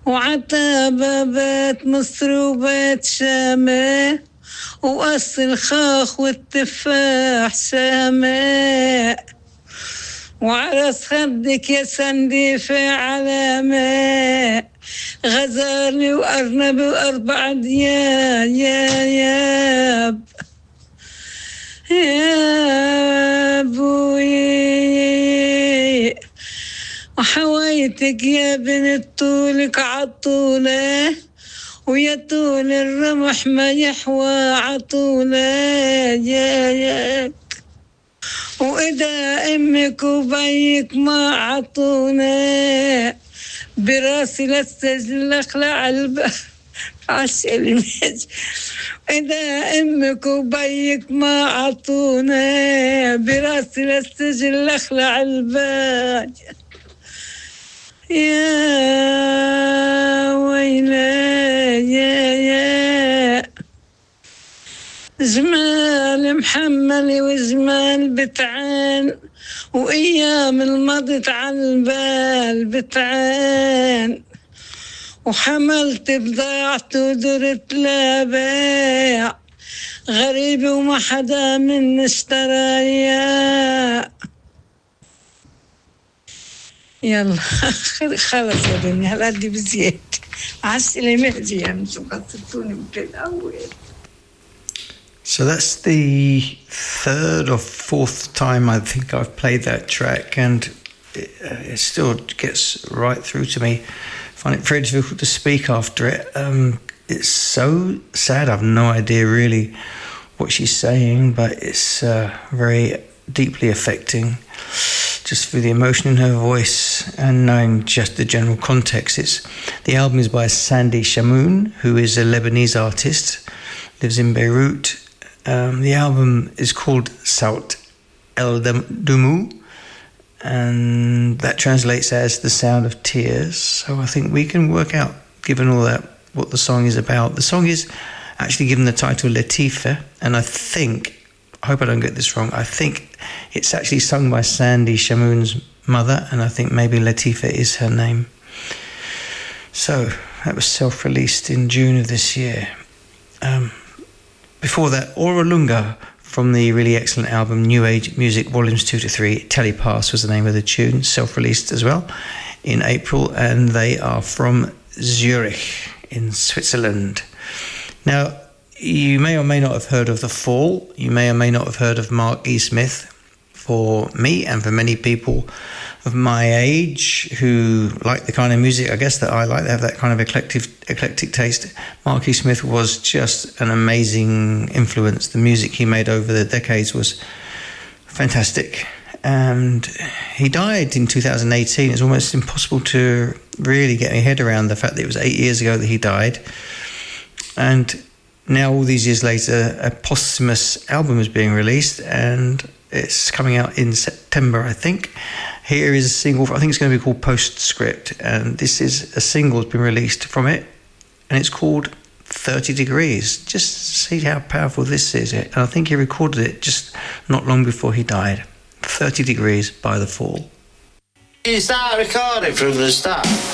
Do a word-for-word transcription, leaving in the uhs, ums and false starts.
وعتابة بات مصر وبات شامة وقص الخاخ والتفاح سماء وعرس خدك يا سنديفة على ماء غزالي وأرنب وأربع دياب يا ياب يا أبوي وحويتك يا بنت طولك عطولة ويا طول الرمح ما يحوى عطولة يا يا وإذا أمك وبيك ما عطونا براسي للسجل أخلع الباب عالشلمج إذا أمك وبيك ما عطونا براسي للسجل أخلع الباب يا ويلي يا يا جمال محمل وجمال بتعان وأيام المضت على البال بتعان وحملت بضاعت ودرت لا بيع غريب وما حدا من اشترايا يلا خلص يا دنيا هالقد بزيادة عسلي مهدي يا انتم قصدتوني من الأول. So that's the third or fourth time I think I've played that track, and it, uh, it still gets right through to me. I find it very difficult to speak after it. Um, it's so sad. I've no idea really what she's saying, but it's uh, very deeply affecting just through the emotion in her voice and knowing just the general context. It's the album is by Sandy Shamoun, who is a Lebanese artist, lives in Beirut. Um, the album is called Saut El Dumu, and that translates as the sound of tears. So I think we can work out, given all that, what the song is about. The song is actually given the title Latifa, and I think, I hope I don't get this wrong, I think it's actually sung by Sandy Shamoun's mother, and I think maybe Latifa is her name. So that was self-released in June of this year. Um, Before that, Aura Lunga from the really excellent album New Age Music Volumes two to three. Telepass was the name of the tune, self-released as well in April, and they are from Zurich in Switzerland. Now, you may or may not have heard of The Fall. You may or may not have heard of Mark E. Smith. For me and for many people of my age who like the kind of music, I guess, that I like, they have that kind of eclectic, eclectic taste. Mark E. Smith was just an amazing influence. The music he made over the decades was fantastic. And he died in two thousand eighteen. It's almost impossible to really get my head around the fact that it was eight years ago that he died. And now, all these years later, a posthumous album is being released, and it's coming out in September, I think. Here is a single, I think it's going to be called Postscript, and this is a single that's been released from it, and it's called thirty degrees. Just see how powerful this is. And I think he recorded it just not long before he died. thirty degrees by The Fall. You start recording from the start.